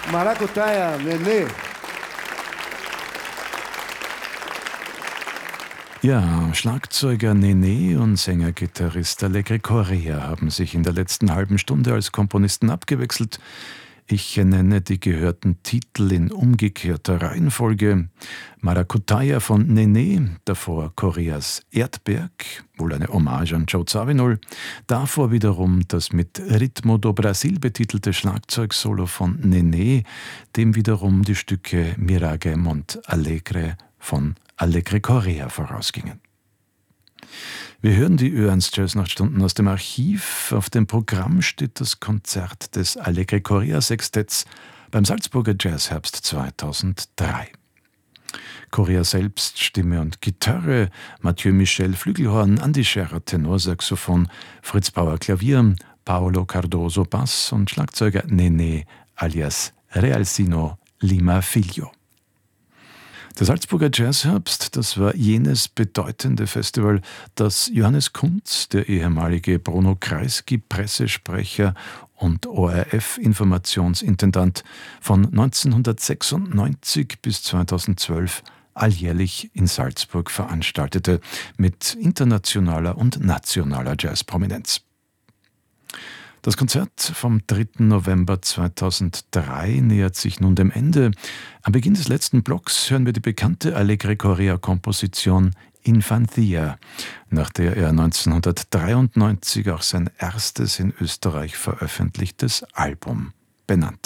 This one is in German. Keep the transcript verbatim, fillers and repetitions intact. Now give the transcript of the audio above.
Maracutaia, Nenê. Ja, Schlagzeuger Nenê und Sänger-Gitarrist Alegre Correa haben sich in der letzten halben Stunde als Komponisten abgewechselt. Ich nenne die gehörten Titel in umgekehrter Reihenfolge. Maracutaia von Nenê, davor Correas Erdberg, wohl eine Hommage an Joe Zawinul, davor wiederum das mit Ritmo do Brasil betitelte Schlagzeugsolo von Nenê, dem wiederum die Stücke Mirage und Alegre von Alegre Correa vorausgingen. Wir hören die Ö eins Jazz-Nachtstunden aus dem Archiv. Auf dem Programm steht das Konzert des Alegre Correa Sextetts beim Salzburger Jazzherbst zweitausenddrei. Correa selbst Stimme und Gitarre, Mathieu Michel Flügelhorn, Andy Scherrer Tenorsaxophon, Fritz Bauer Klavier, Paolo Cardoso Bass und Schlagzeuger Nenê alias Realcino Lima Filho. Der Salzburger Jazzherbst, das war jenes bedeutende Festival, das Johannes Kunz, der ehemalige Bruno Kreisky-Pressesprecher und O R F-Informationsintendant, von neunzehnhundertsechsundneunzig bis zweitausendzwölf alljährlich in Salzburg veranstaltete, mit internationaler und nationaler Jazzprominenz. Das Konzert vom dritten November zweitausenddrei nähert sich nun dem Ende. Am Beginn des letzten Blocks hören wir die bekannte Alegre Correa-Komposition Infantia, nach der er neunzehnhundertdreiundneunzig auch sein erstes in Österreich veröffentlichtes Album benannte.